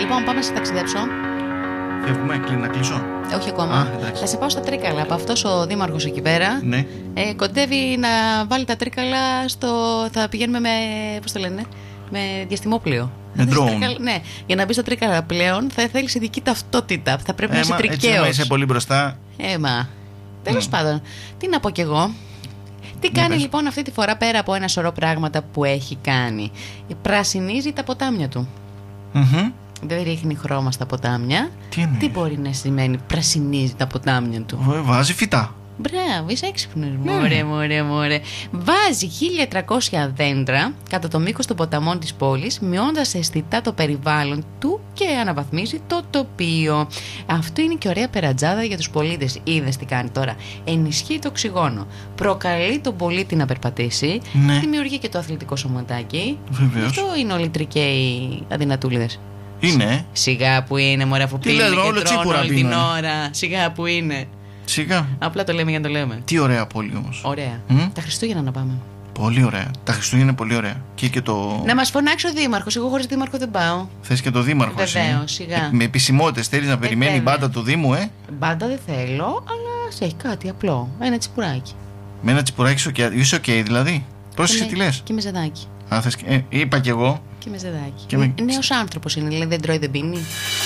Λοιπόν, πάμε να σε ταξιδέψω. Φεύγουμε, να κλείσω. Όχι ακόμα. Θα σε πάω στα Τρίκαλα. Από αυτός ο δήμαρχος εκεί πέρα, ναι. Κοντεύει να βάλει τα Τρίκαλα στο. Θα πηγαίνουμε με. Πώς το λένε, με διαστημόπλοιο. Με drone. Ναι, για να μπει στα Τρίκαλα πλέον θα θέλει ειδική ταυτότητα. Θα πρέπει να είσαι τρικαίος. Έτσι, είσαι πολύ μπροστά. Τέλος πάντων, τι να πω κι εγώ. Τι κάνει λοιπόν αυτή τη φορά, πέρα από ένα σωρό πράγματα που έχει κάνει? Πρασινίζει τα ποτάμια του. Δεν ρίχνει χρώμα στα ποτάμια. Τι μπορεί να σημαίνει πρασινίζει τα ποτάμια του? Βάζει φυτά. Μπράβο, είσαι έξυπνος. Μωρέ. Βάζει 1.300 δέντρα κατά το μήκος των ποταμών της πόλης, μειώντας αισθητά το περιβάλλον του και αναβαθμίζει το τοπίο. Αυτό είναι και ωραία περατζάδα για τους πολίτες. Είδες τι κάνει τώρα? Ενισχύει το οξυγόνο, προκαλεί τον πολίτη να περπατήσει, δημιουργεί και το αθλητικό σωματάκι. Βεβαίως. Αυτό είναι όλοι οι τρικαίοι αδυνατούλιδες. Είναι. Σιγά που είναι, μωρέ, αφού πίνει και τρώνε όλη την ώρα. Σιγά που είναι. Σιγά. Απλά το λέμε για να το λέμε. Τι ωραία πόλη όμως. Ωραία. Τα Χριστούγεννα να πάμε. Πολύ ωραία. Τα Χριστούγεννα είναι πολύ ωραία. Και το... Να μας φωνάξει ο δήμαρχος. Εγώ χωρίς δήμαρχο δεν πάω. Θες και το δήμαρχο? Βεβαίως, σιγά. Με επισημότητες θέλεις να περιμένει η μπάντα του Δήμου, Μπάντα δεν θέλω, αλλά σε έχει κάτι απλό. Ένα τσιπουράκι. Με ένα τσιπουράκι είσαι οκ, δηλαδή? Πρόσεξε τι λες. Και με ζεδάκι. Είπα κι εγώ. Και με ζεδάκι. Νέος άνθρωπος είναι, δηλαδή δεν τρώει, δεν πίνει.